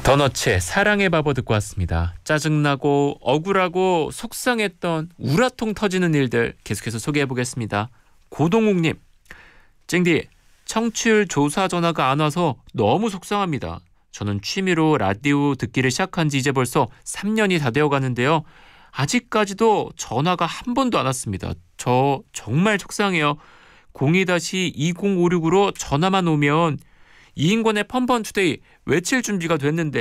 더너츠의 사랑의 바보 듣고 왔습니다. 짜증나고 억울하고 속상했던 우라통 터지는 일들 계속해서 소개해보겠습니다. 고동욱님, 찡디, 청취율 조사 전화가 안 와서 너무 속상합니다. 저는 취미로 라디오 듣기를 시작한 지 이제 벌써 3년이 다 되어가는데요. 아직까지도 전화가 한 번도 안 왔습니다. 저 정말 속상해요. 02-2056으로 전화만 오면 이인권의 펀펀투데이 외칠 준비가 됐는데